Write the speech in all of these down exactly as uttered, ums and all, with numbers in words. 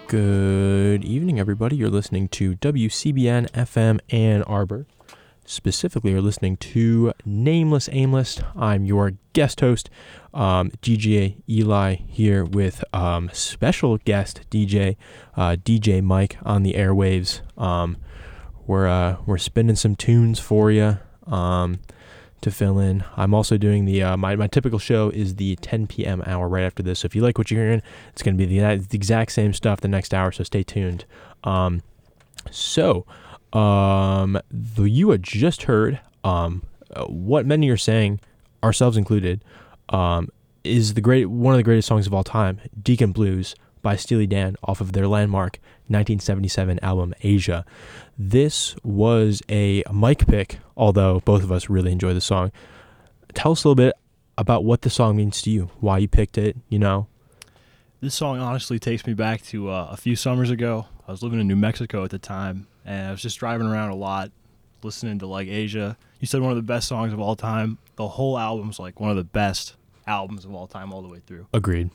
Good evening, everybody. You're listening to W C B N F M Ann Arbor. Specifically, you're listening to Nameless Aimless. I'm your guest host, um, D J Eli, here with um, special guest D J, uh, D J Mike on the airwaves. Um, we're uh, we're spinning some tunes for you um, to fill in. I'm also doing the uh, my my typical show is the ten p.m. hour right after this. So if you like what you're hearing, it's going to be the, the exact same stuff the next hour. So stay tuned. Um, so. Um, the, you had just heard, um, what many are saying, ourselves included, um, is the great, one of the greatest songs of all time, Deacon Blues by Steely Dan off of their landmark nineteen seventy-seven album, Asia. This was a Mike pick, although both of us really enjoy the song. Tell us a little bit about what the song means to you, why you picked it, you know. This song honestly takes me back to uh, a few summers ago. I was living in New Mexico at the time, and I was just driving around a lot, listening to, like, Asia. You said one of the best songs of all time. The whole album's, like, one of the best albums of all time all the way through. Agreed.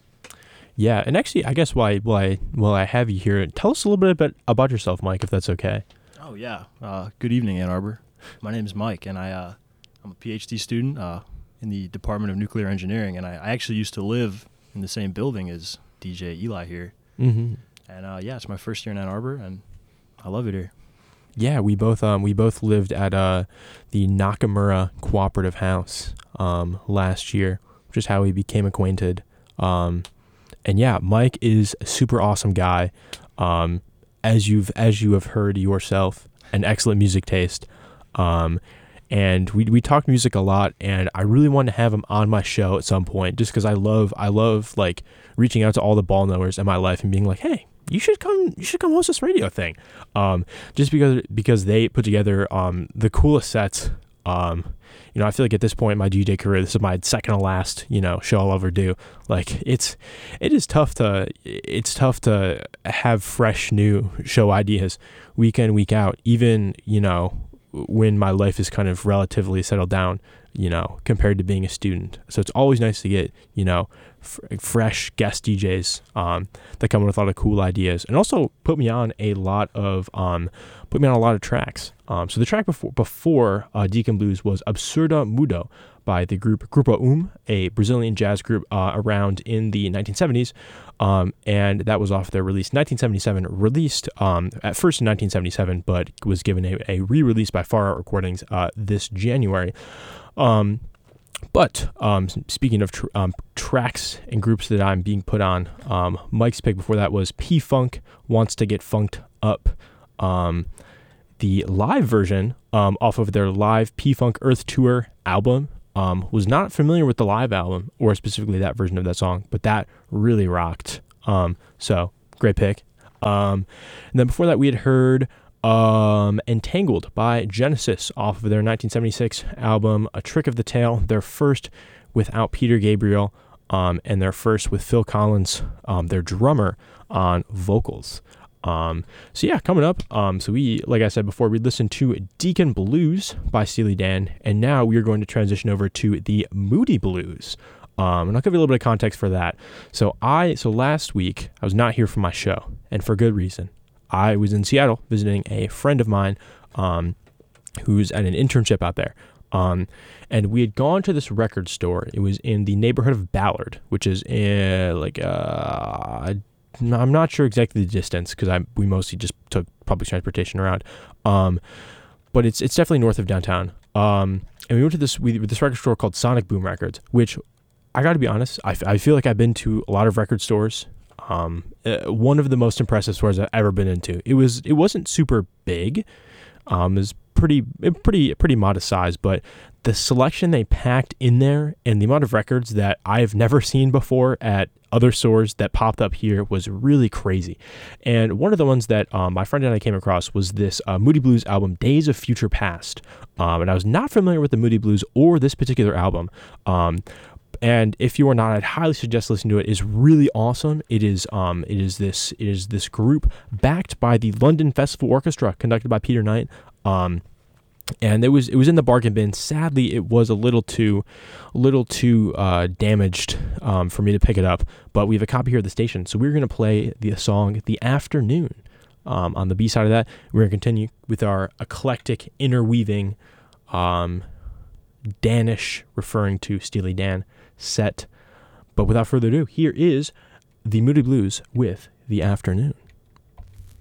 Yeah, and actually, I guess why, why, while I have you here, tell us a little bit about, about yourself, Mike, if that's okay. Oh, yeah. Uh, good evening, Ann Arbor. My name is Mike, and I, uh, I'm a P H D student uh, in the Department of Nuclear Engineering, and I, I actually used to live in the same building as D J Eli here. Mm-hmm. And, uh, yeah, it's my first year in Ann Arbor, and I love it here. Yeah, we both um we both lived at uh the Nakamura Cooperative House um last year, which is how we became acquainted. Um and yeah, Mike is a super awesome guy. Um as you've as you have heard yourself, an excellent music taste. Um and we we talk music a lot, and I really want to have him on my show at some point, just because I love I love like reaching out to all the ball knowers in my life and being like, hey, you should come, you should come host this radio thing. Um, just because, because they put together, um, the coolest sets. Um, you know, I feel like at this point in my D J career, this is my second to last, you know, show I'll ever do. Like it's, it is tough to, it's tough to have fresh new show ideas week in, week out, even, you know, when my life is kind of relatively settled down, you know, compared to being a student. So it's always nice to get, you know, f- fresh guest D Js um, that come with a lot of cool ideas, and also put me on a lot of um, put me on a lot of tracks. Um, so the track before before uh, Deacon Blues was Absurda Mudo by the group Grupo Um, a Brazilian jazz group uh, around in the nineteen seventies, um, and that was off their release nineteen seventy-seven, released um, at first in nineteen seventy-seven, but was given a, a re-release by Far Out Recordings uh, this January. Um, but um, speaking of tr- um, tracks and groups that I'm being put on, um, Mike's pick before that was P-Funk Wants to Get Funked Up. Um, the live version um, off of their live P-Funk Earth Tour album. Um, was not familiar with the live album or specifically that version of that song, but that really rocked. Um, so great pick. Um, and then before that, we had heard um, Entangled by Genesis off of their nineteen seventy-six album, A Trick of the Tail, their first without Peter Gabriel, um, and their first with Phil Collins, um, their drummer, on vocals. Um, so yeah, coming up, um, so we, like I said before, we listened to Deacon Blues by Steely Dan, and now we are going to transition over to the Moody Blues. Um, and I'll give you a little bit of context for that. So I, so last week, I was not here for my show, and for good reason. I was in Seattle visiting a friend of mine, um, who's at an internship out there. Um, and we had gone to this record store. It was in the neighborhood of Ballard, which is in, like, uh, I'm not sure exactly the distance because I we mostly just took public transportation around, um, but it's it's definitely north of downtown. Um, and we went to this we this record store called Sonic Boom Records, which I got to be honest, I, I feel like I've been to a lot of record stores. Um, uh, one of the most impressive stores I've ever been into. It was it wasn't super big, um, it was pretty pretty pretty modest size, but the selection they packed in there and the amount of records that I've never seen before at other stores that popped up here was really crazy. And one of the ones that um, my friend and I came across was this uh, Moody Blues album, Days of Future Past. Um, and I was not familiar with the Moody Blues or this particular album. Um, and if you are not, I'd highly suggest listening to it. It's really awesome. It is um, it is this it is this group backed by the London Festival Orchestra, conducted by Peter Knight. Um, and it was it was in the bargain bin. Sadly, it was a little too, a little too uh, damaged um, for me to pick it up. But we have a copy here at the station, so we're gonna play the song "The Afternoon." Um, on the B side of that, we're gonna continue with our eclectic interweaving, um, Danish, referring to Steely Dan set. But without further ado, here is the Moody Blues with "The Afternoon."